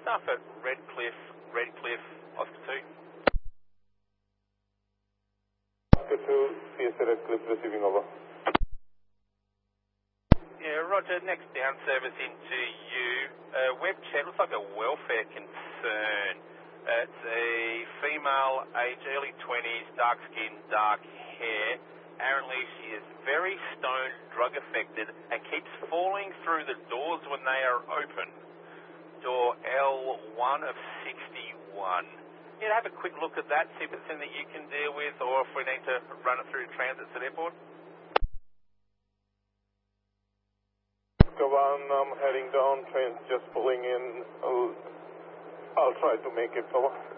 staff at Redcliffe, Oscar 2. Oscar 2, CSA Redcliffe receiving over. Yeah, Roger, next down service into you. Web chat looks like a welfare concern. It's a female, age early 20s, dark skin, dark hair. Apparently she is very stoned, drug affected, and keeps falling through the doors when they are open. Door L1 of 61. Yeah, have a quick look at that, see if it's something that you can deal with, or if we need to run it through transits at airport. Go on, I'm heading down, train's just pulling in. I'll try to make it over.